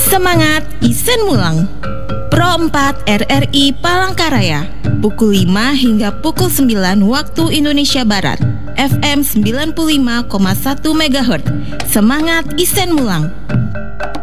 Semangat Isen Mulang. Pro 4 RRI Palangkaraya, pukul 5 hingga pukul 9 waktu Indonesia Barat, FM 95,1 MHz. Semangat Isen Mulang.